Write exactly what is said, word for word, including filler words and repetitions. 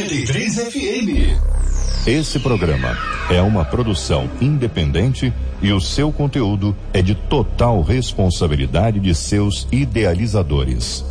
noventa e três F M. Esse programa é uma produção independente e o seu conteúdo é de total responsabilidade de seus idealizadores.